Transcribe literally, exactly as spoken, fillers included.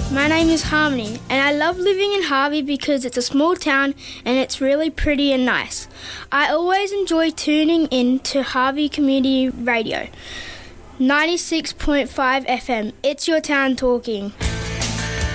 My name is Harmony, and I love living in Harvey because it's a small town and it's really pretty and nice. I always enjoy tuning in to Harvey Community Radio, ninety-six point five F M. It's your town talking.